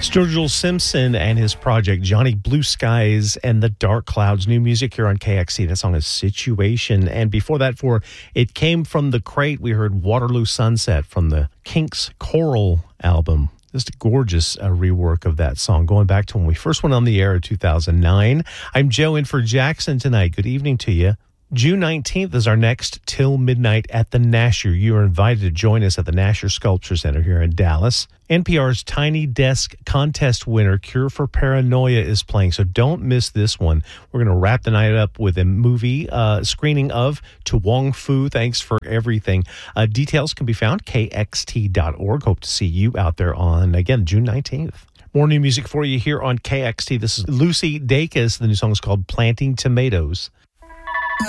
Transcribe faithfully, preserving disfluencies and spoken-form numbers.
Sturgill Simpson and his project Johnny Blue Skies and the Dark Clouds. New music here on K X T. That song is Situation. And before that, for It Came From the Crate, we heard Waterloo Sunset from the Kinks Coral album. Just a gorgeous uh, rework of that song, going back to when we first went on the air in two thousand nine. I'm Joe in for Jackson tonight. Good evening to you. June nineteenth is our next Till Midnight at the Nasher. You are invited to join us at the Nasher Sculpture Center here in Dallas. N P R's Tiny Desk contest winner, Cure for Paranoia, is playing, so don't miss this one. We're going to wrap the night up with a movie uh, screening of To Wong Fu, Thanks for Everything. Uh, details can be found at K X T dot org. Hope to see you out there on, again, June nineteenth. More new music for you here on K X T. This is Lucy Dacus. The new song is called Planting Tomatoes.